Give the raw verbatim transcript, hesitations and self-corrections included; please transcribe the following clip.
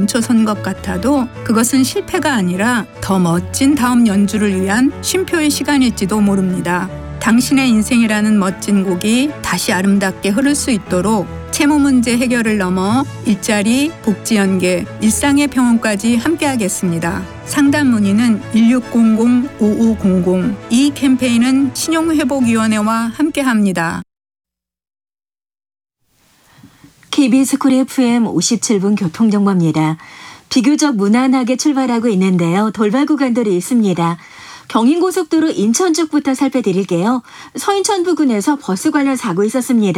멈춰선 것 같아도 그것은 실패가 아니라 더 멋진 다음 연주를 위한 쉼표의 시간일지도 모릅니다. 당신의 인생이라는 멋진 곡이 다시 아름답게 흐를 수 있도록 채무 문제 해결을 넘어 일자리, 복지 연계, 일상의 평온까지 함께하겠습니다. 상담 문의는 일육공공 오오공공. 이 캠페인은 신용회복위원회와 함께합니다. 케이비에스 쿨 에프엠 오십칠 분 교통정보입니다. 비교적 무난하게 출발하고 있는데요. 돌발 구간들이 있습니다. 경인고속도로 인천 쪽부터 살펴드릴게요. 서인천 부근에서 버스 관련 사고 있었습니다.